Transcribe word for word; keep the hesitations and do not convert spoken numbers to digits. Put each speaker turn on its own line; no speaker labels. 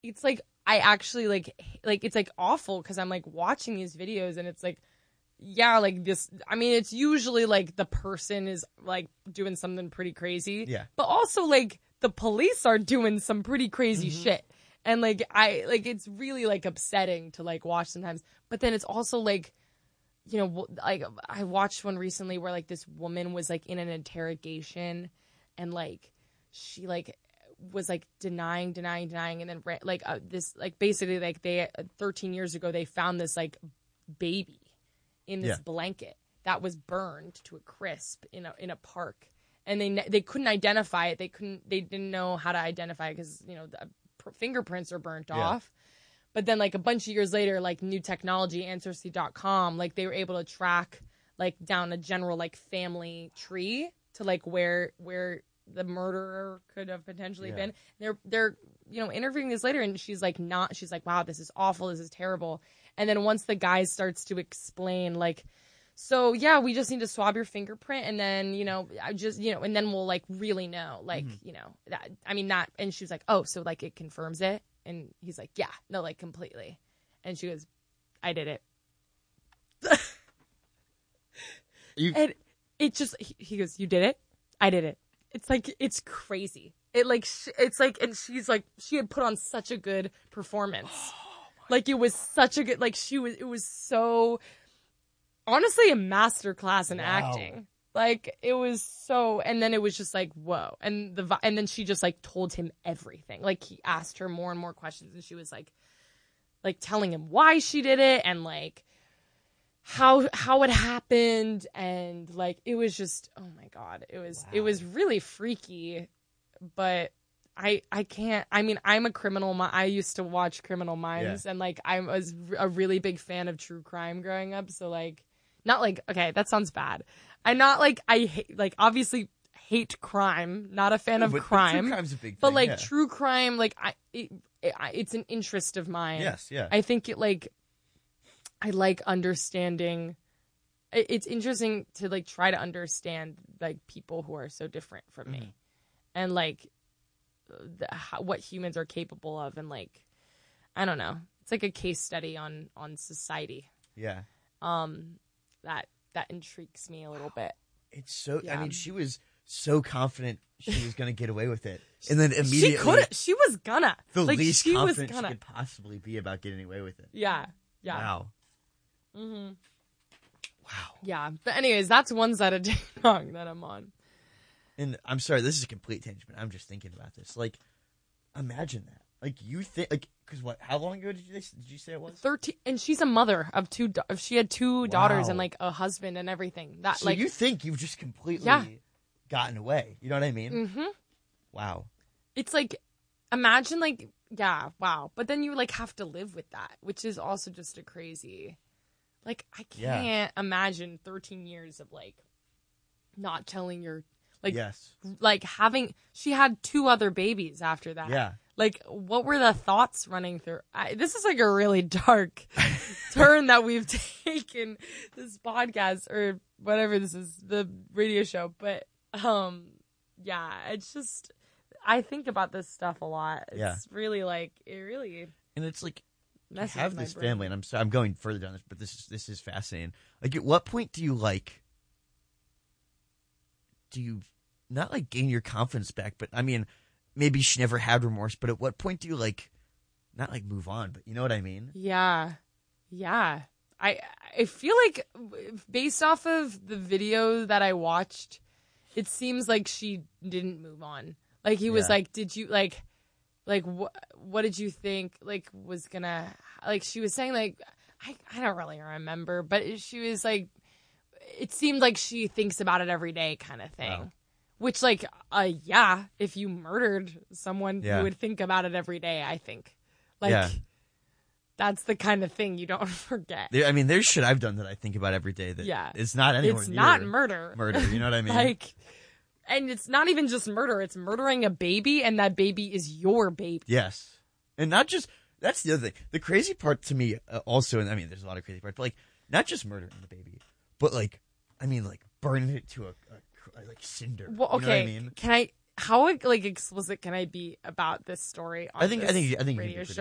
it's like I actually like like it's like awful because I'm like watching these videos and it's like yeah like this I mean it's usually like the person is like doing something pretty crazy,
yeah,
but also like the police are doing some pretty crazy mm-hmm. shit, and like I like it's really like upsetting to like watch sometimes, but then it's also like, you know, like I watched one recently where like this woman was like in an interrogation and like she like was like denying, denying, denying, and then like uh, this, like basically like they uh, thirteen years ago they found this like baby in this yeah. blanket that was burned to a crisp in a in a park, and they they couldn't identify it. They couldn't, they didn't know how to identify it because you know the fingerprints are burnt yeah. off. But then like a bunch of years later, like new technology, Ancestry dot com, like they were able to track like down a general like family tree to like where where. the murderer could have potentially yeah. been. They're they're you know interviewing this later, and she's like not. She's like, wow, this is awful. This is terrible. And then once the guy starts to explain, like, so yeah, we just need to swab your fingerprint, and then you know, I just you know, and then we'll like really know, like mm-hmm. you know, that, I mean, not. And she was like, oh, so like it confirms it, and he's like, yeah, no, like completely. And she goes, I did it. you... And it just he, he goes, you did it. I did it. It's like, it's crazy. It like, it's like, and she's like, she had put on such a good performance. Oh, like it was such a good, like she was, it was so, honestly, a masterclass in wow. acting. Like it was so, and then it was just like, whoa. And the, and then she just like told him everything. Like he asked her more and more questions, and she was like, like telling him why she did it and like, how how it happened, and like it was just, oh my god, it was wow. it was really freaky. But I I can't, I mean, I'm a criminal I used to watch Criminal Minds, yeah. and like I was a really big fan of true crime growing up, so like not like, okay, that sounds bad. I'm not like, I hate, like obviously hate crime, not a fan
no,
of
but,
crime,
but true crime's a big thing,
but like
yeah.
true crime, like I it, it, it's an interest of mine.
Yes, yeah.
I think it like I like understanding. It's interesting to like try to understand like people who are so different from mm-hmm. me, and like the, how, what humans are capable of, and like I don't know. It's like a case study on on society.
Yeah.
Um, that that intrigues me a little bit.
It's so.
Yeah.
I mean, she was so confident she was gonna get away with it, and then immediately
she could. She was gonna.
The
like,
least
she
confident
was gonna.
she could possibly be about getting away with it.
Yeah. Yeah.
Wow.
Mm-hmm.
Wow.
Yeah. But anyways, that's one side of TikTok that I'm on.
And I'm sorry, this is a complete tangent, but I'm just thinking about this. Like, imagine that. Like, you think, like, because what, how long ago did you, did you say it was?
thirteen, and she's a mother of two, do- she had two wow. daughters and, like, a husband and everything. That,
so
like,
you think you've just completely
yeah.
gotten away. You know what I mean?
Mm-hmm.
Wow.
It's like, imagine, like, yeah, wow. But then you, like, have to live with that, which is also just a crazy... Like, I can't yeah. imagine thirteen years of, like, not telling your, like,
yes.
like, having, she had two other babies after that.
Yeah.
Like, what were the thoughts running through? I, this is, like, a really dark turn that we've taken this podcast, or whatever this is, the radio show. But, um, yeah, it's just, I think about this stuff a lot. It's
yeah.
really, like, it really...
And it's, like... I
Messes
have
my
this
brain.
family, and I'm so, I'm going further down this, but this is this is fascinating. Like, at what point do you like? Do you not like gain your confidence back? But I mean, maybe she never had remorse. But at what point do you like, not like move on? But you know what I mean?
Yeah, yeah. I I feel like based off of the video that I watched, it seems like she didn't move on. Like he was
yeah.
like, did you like? Like, what what did you think, like, was gonna, like, she was saying, like, I, I don't really remember, but she was, like, it seemed like she thinks about it every day kind of thing. Wow. Which, like, uh, yeah, if you murdered someone,
yeah.
you would think about it every day, I think. Like,
yeah.
that's the kind of thing you don't forget.
There, I mean, there's shit I've done that I think about every day that
yeah.
it's not anywhere
It's
near
not murder.
Murder, you know what I mean?
Like... And it's not even just murder. It's murdering a baby, and that baby is your baby.
Yes. And not just... That's the other thing. The crazy part to me uh, also, and I mean, there's a lot of crazy parts, but, like, not just murdering the baby, but, like, I mean, like, burning it to a, a like, cinder.
Well, okay.
You know what I mean?
Can I... how like explicit can I be about this story? On
I think I
this
think I think you can
radio
be pretty
show?